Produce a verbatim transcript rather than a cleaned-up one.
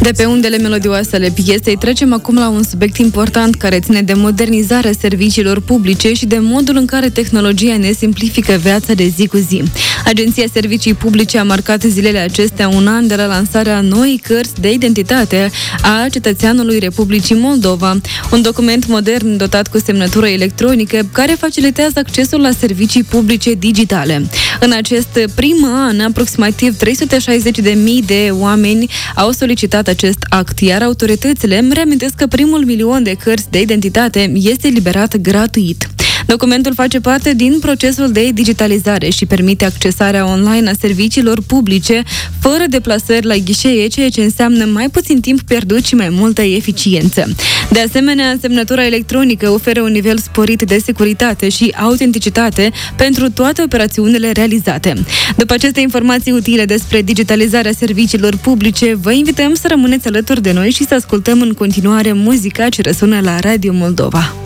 De pe undele melodioase ale piesei trecem acum la un subiect important care ține de modernizarea serviciilor publice și de modul în care tehnologia ne simplifică viața de zi cu zi. Agenția Servicii Publice a marcat zilele acestea un an de la lansarea noii cărți de identitate a cetățeanului Republicii Moldova, un document modern dotat cu semnătură electronică care facilitează accesul la servicii publice digitale. În acest prim an, aproximativ trei sute șaizeci de mii de oameni au solicitat acest act, iar autoritățile îmi reamintesc că primul milion de cărți de identitate este eliberat gratuit. Documentul face parte din procesul de digitalizare și permite accesarea online a serviciilor publice fără deplasări la ghișee, ceea ce înseamnă mai puțin timp pierdut și mai multă eficiență. De asemenea, semnătura electronică oferă un nivel sporit de securitate și autenticitate pentru toate operațiunile realizate. După aceste informații utile despre digitalizarea serviciilor publice, vă invităm să rămâneți alături de noi și să ascultăm în continuare muzica ce răsună la Radio Moldova.